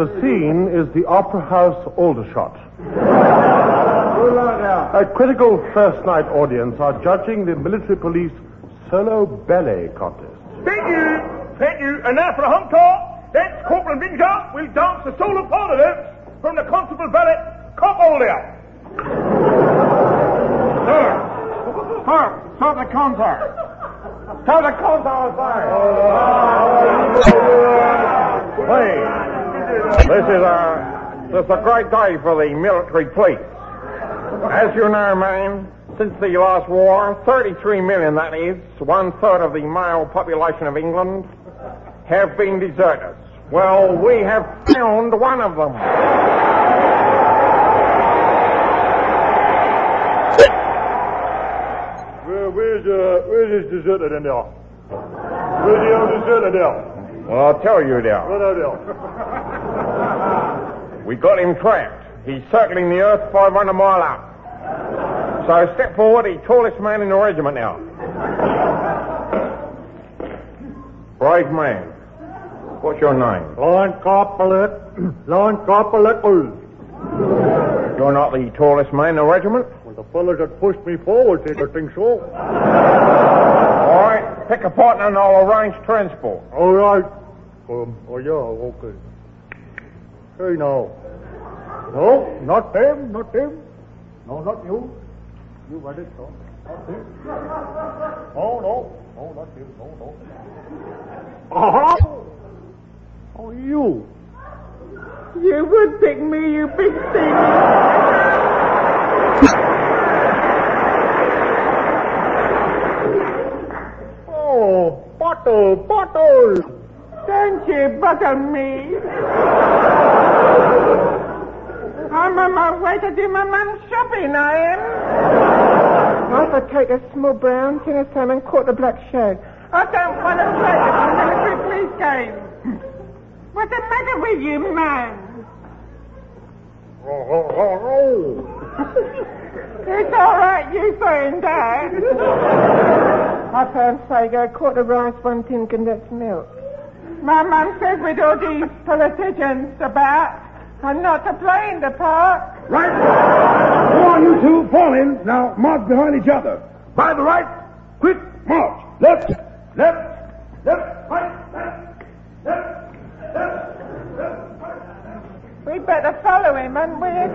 The scene is the Opera House Aldershot. A critical first night audience are judging the military police solo ballet contest. Thank you. And now for a home talk. That's Corporal Bingham will dance the solo part of it from the Constable Ballet Cop Older. Sir, start the concert. Start the concert, sir. This is a great day for the military police. As you know, man, since the last war, 33 million, that is, 1/3 of the male population of England, have been deserters. Well, we have found one of them. Where's this deserter then, there? Where's the old deserter there? Well, I'll tell you, there. What are there? We got him trapped. He's circling the earth 500 mile out. So step forward, the tallest man in the regiment now. Brave man. What's your name? Line Corporal. You're not the tallest man in the regiment? Well, the fellas that pushed me forward did, I think so. All right, pick a partner and I'll arrange transport. All right. Okay. Hey, now. No, not them. No, not you. You got it, no. Not him. No, not him. No. Uh-huh. Oh, you. You would pick me, you big thing. Oh, bottle. Don't you butter me. I'm on my way to do my mum's shopping, I am. I'll take a small brown, tin of salmon, quarter black shag. I don't want to play the military police game. What's the matter with you, man? It's all right, you saying that. I found Sago, quarter rice, 1 tin condensed milk. My mum says with all these politicians about, I'm not to play in the park. Right. Go on, you two. Fall in. Now, march behind each other. By the right. Quick, march. Left. Right. Left. We better follow him, and we